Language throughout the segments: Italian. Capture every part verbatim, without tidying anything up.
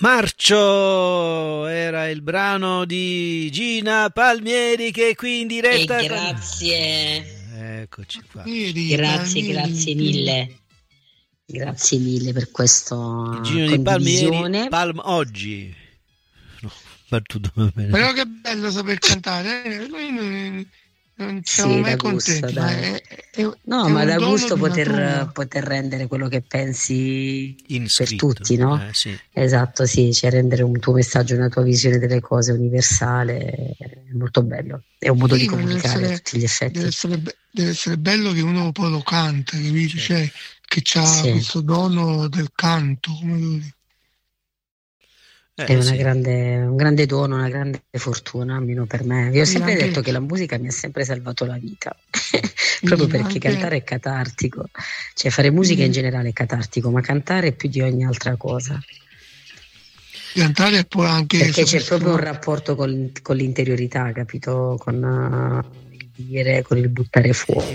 Marcio era il brano di Gina Palmieri, che è qui in diretta. E grazie. Con... Eccoci qua. Grazie, grazie mille. Grazie mille per questo. Il Gino di Palmieri, Palm oggi. No, però che bello saper cantare. Eh? Noi non, non siamo sì, mai contenti. Ma è, è, no, è ma da gusto poter, poter rendere quello che pensi in per scritto, tutti, no? Eh, sì. Esatto, sì, cioè rendere un tuo messaggio, una tua visione delle cose universale è molto bello. È un modo sì, di comunicare essere, a tutti gli effetti. Deve essere, deve essere bello che uno poi lo canta, capito? Sì. Cioè, che ha sì. questo dono del canto, come lo dico. Eh, è una sì. grande, un grande dono, una grande fortuna, almeno per me. Vi ho sempre anche, detto che la musica mi ha sempre salvato la vita, proprio perché anche, cantare è catartico, cioè fare musica in generale è catartico, ma cantare è più di ogni altra cosa. Cantare e poi anche perché c'è proprio un rapporto con, con l'interiorità, capito? Con uh, il dire, con il buttare fuori.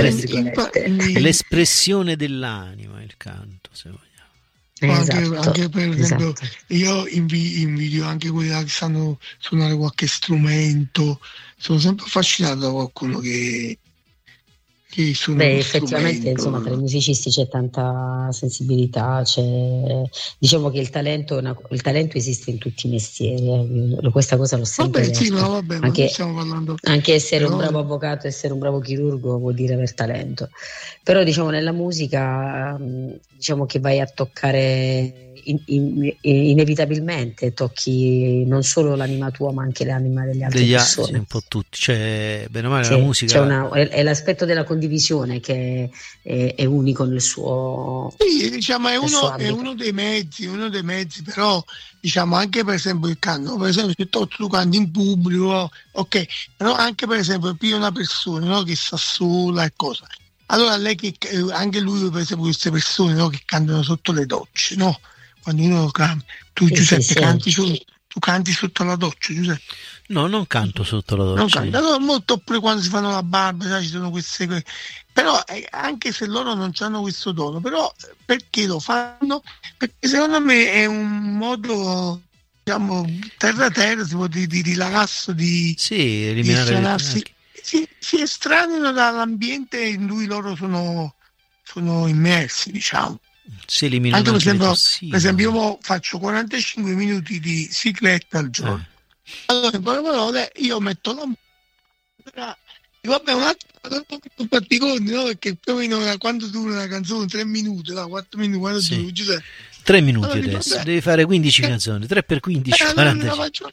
È l'espressione dell'anima, il canto, se vogliamo. Anche, Esatto, anche per esempio esatto. io invi- invidio anche quelli che sanno suonare qualche strumento, sono sempre affascinato da qualcuno che, che suona. Beh, effettivamente insomma tra i musicisti c'è tanta sensibilità, c'è, diciamo che il talento, è una, il talento esiste in tutti i mestieri, eh. Questa cosa l'ho sempre vabbè, detto. sì, no, vabbè, anche, stiamo parlando, anche essere però... un bravo avvocato, essere un bravo chirurgo vuol dire aver talento, però diciamo nella musica diciamo che vai a toccare in, in, inevitabilmente tocchi non solo l'anima tua ma anche l'anima delle altre degli persone, altri, un po' tutti, cioè bene o male sì, la musica c'è una, è, è l'aspetto della condivisione che è, è unico nel suo, sì, diciamo è nel suo uno, è uno dei mezzi uno dei mezzi però diciamo anche per esempio il canto, per esempio se tu, tu canti in pubblico, ok, però anche per esempio più una persona, no, che sta sola e cosa, allora lei che anche lui per esempio queste persone, no, che cantano sotto le docce, no, quando uno canta, tu sì, Giuseppe sì, canti sì. su, tu canti sotto la doccia, Giuseppe? No, non canto sotto la doccia. Non canto, allora, molto oppure quando si fanno la barba, sai, ci sono queste cose. Però eh, anche se loro non hanno questo dono, però perché lo fanno? Perché secondo me è un modo, diciamo, terra terra, si può dire, di rilasso, di, sì, eliminare di si, si, si estraneano dall'ambiente in cui loro sono, sono immersi, diciamo. Si eliminano anche, per, anche esempio, per esempio io faccio quarantacinque minuti di cicletta al giorno. Eh. Allora, in poche parole, io metto la musica e vabbè, un attimo un particolare, no? Perché più o meno quando dura una canzone, tre minuti, no? quattro minuti, quando sì. dura, Giuseppe. tre minuti allora, adesso, vabbè. devi fare quindici eh. canzoni, tre per quindici, eh, allora faccio,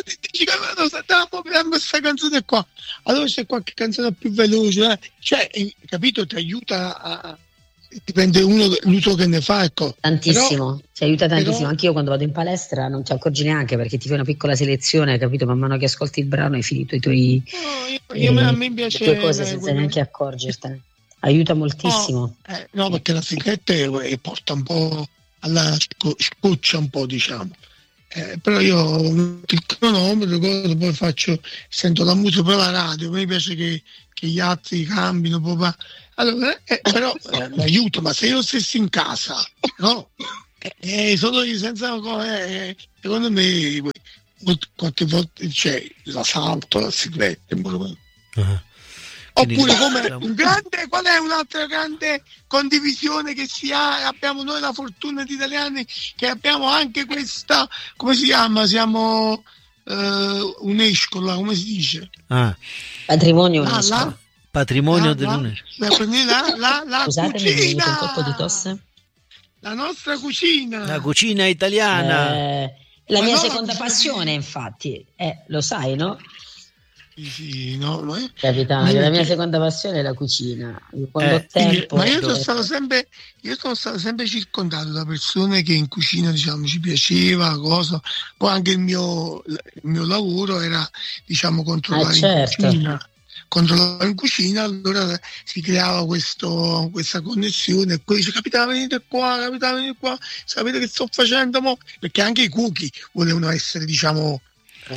questa canzone qua, allora c'è qualche canzone più veloce, eh? Cioè, capito, ti aiuta a... dipende uno l'uso che ne fa, ecco. Tantissimo, però, ci aiuta tantissimo. Però... Anche io quando vado in palestra non ti accorgi neanche perché ti fai una piccola selezione, capito? Man mano che ascolti il brano hai finito i tuoi no, io, io, eh, a me piace le tue cose senza quello... neanche accorgertene. Aiuta moltissimo. No, eh, no perché la sigaretta eh, porta un po' alla scoccia un po', diciamo. Eh, però io il cronometro poi faccio, sento la musica per la radio, mi piace che, che gli altri cambino proprio. Allora, eh, però eh, mi aiuto, ma se io stessi in casa, no? Eh, solo io senza eh, secondo me qualche volta c'è la salto, la sigaretta. Uh-huh. Oppure come un grande, qual è un'altra grande condivisione che si ha? Abbiamo noi la fortuna di italiani che abbiamo anche questa, come si chiama? Siamo eh, un'escola, come si dice? Ah. Patrimonio la, UNESCO. La, Patrimonio la, dell'UNESCO. La, la, la Scusate, cucina. Un colpo di tosse? La nostra cucina. La cucina italiana. Eh, la Ma mia no, seconda la passione, infatti. Eh, lo sai, no? Sì, no, no, eh. Capitano, la mia seconda passione è la cucina. Quando eh, ho tempo, ma io dove... sono stato sempre, io sono stato sempre circondato da persone che in cucina, diciamo, ci piaceva, cosa. Poi anche il mio, il mio lavoro era, diciamo, controllare ah, certo. in cucina. Controllare in cucina, allora si creava questo, questa connessione e poi dice capitano venite qua, capitano venite qua, sapete che sto facendo mo? Perché anche i cuochi volevano essere, diciamo, eh,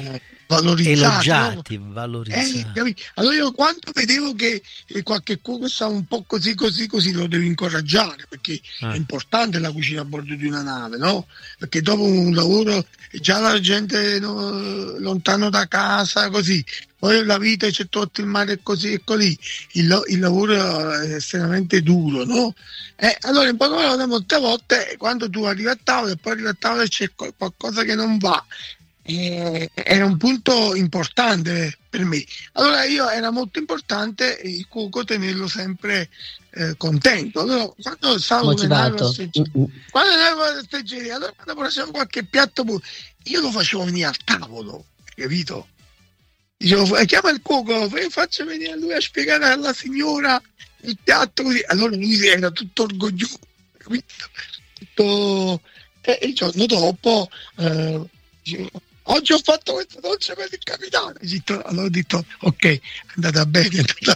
valorizzati, elogiati, no? valorizzati. Eh, allora io quando vedevo che qualche cuoco stava un po' così così così lo devo incoraggiare, perché ah. è importante la cucina a bordo di una nave, no? Perché dopo un lavoro già la gente no, lontano da casa così, poi la vita c'è tutto il mare così e così, il, il lavoro è estremamente duro, no? Eh, allora in poche parole molte volte quando tu arrivi a tavola e poi arrivi a tavola e c'è qualcosa che non va, eh, era un punto importante per me. Allora io era molto importante il cuoco tenerlo sempre eh, contento. Allora quando stavo motivato, quando andavo alla steggeria, allora quando facevo qualche piatto io lo facevo venire al tavolo, capito? Dicevo, chiama il cuoco, faccia venire a lui a spiegare alla signora il piatto così. Allora lui era tutto orgoglioso, capito? Tutto... E il giorno dopo eh, dicevo, oggi ho fatto questa dolce per il capitano. Allora ho detto ok, è andata bene, è andata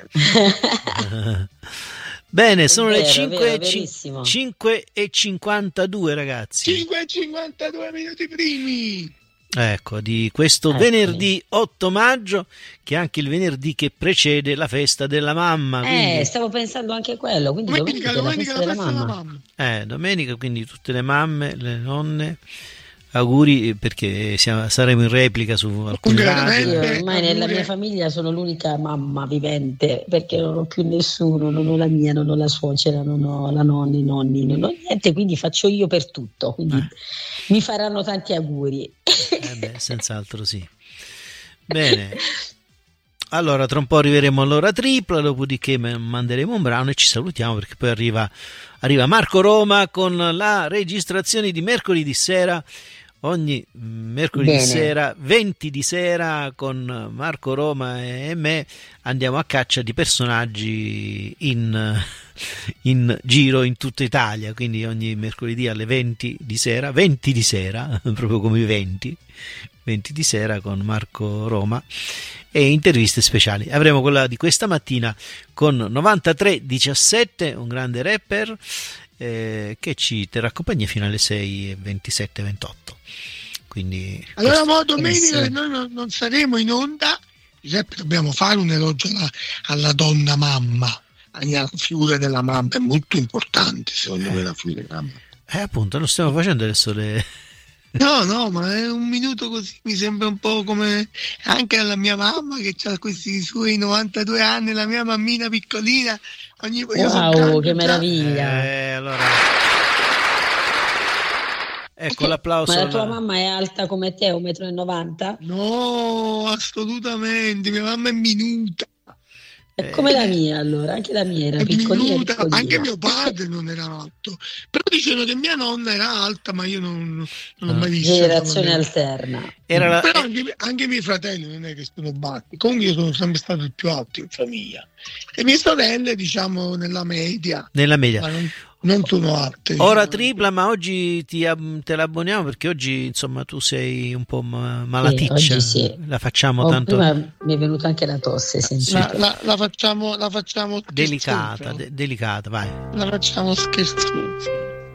bene. Bene, sono vero, le cinque, vero, cinque e cinquantadue ragazzi. cinque e cinquantadue minuti primi. Ecco, di questo ecco. venerdì otto maggio, che è anche il venerdì che precede la festa della mamma. Quindi... Eh, stavo pensando anche a quello, quindi domenica, domenica, domenica la festa, la festa della, mamma. della mamma. Eh, domenica, quindi tutte le mamme, le nonne, auguri, perché siamo, saremo in replica su alcuni radio. Io ormai nella mia famiglia sono l'unica mamma vivente, perché non ho più nessuno, non ho la mia, non ho la suocera, non ho la nonna, i nonni, non ho niente, quindi faccio io per tutto, quindi eh. mi faranno tanti auguri. Eh beh, senz'altro sì. Bene, allora tra un po' arriveremo all'ora tripla, dopodiché manderemo un brano e ci salutiamo, perché poi arriva, arriva Marco Roma con la registrazione di mercoledì sera. Ogni mercoledì Bene. sera, venti di sera, con Marco Roma e me andiamo a caccia di personaggi in, in giro in tutta Italia, quindi ogni mercoledì alle venti di sera, venti di sera, proprio come venti, venti di sera con Marco Roma e interviste speciali. Avremo quella di questa mattina con novantatré diciassette, un grande rapper, Eh, che ci terrà compagnia fino alle sei e ventisette ventotto. Quindi allora mo, domenica che noi non, non saremo in onda, Giuseppe, dobbiamo fare un elogio alla, alla donna mamma, alla figura della mamma, è molto importante secondo eh. me la figura della mamma. Eh appunto, lo stiamo facendo adesso le... No, no, ma è un minuto così, mi sembra un po' come anche alla mia mamma che ha questi suoi novantadue anni, la mia mammina piccolina. Ogni... Wow, che meraviglia! Eh, allora... Ecco l'applauso. Ma la tua mamma è alta come te, un metro e novanta? No, assolutamente, mia mamma è minuta. È come la mia, allora, anche la mia era piccolina, minuta, piccolina. Anche mio padre non era alto, però dicevano che mia nonna era alta, ma io non, non l'ho mai vista. Generazione alterna. Era la... Però anche, anche i miei fratelli non è che sono bassi, comunque io sono sempre stato il più alto in famiglia. Le mie sorelle, diciamo, nella media. Nella media. Ma non, non sono alte. Ora diciamo. tripla, ma oggi ti, te l'abboniamo perché oggi insomma tu sei un po' malaticcia. Sì, sì. La facciamo oh, tanto. Prima mi è venuta anche la tosse. La, la, la facciamo, la facciamo delicata, de- delicata, vai. La facciamo scherzosa.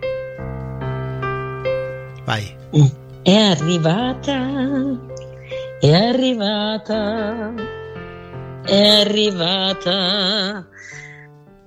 Vai. Mm. È arrivata, è arrivata, è arrivata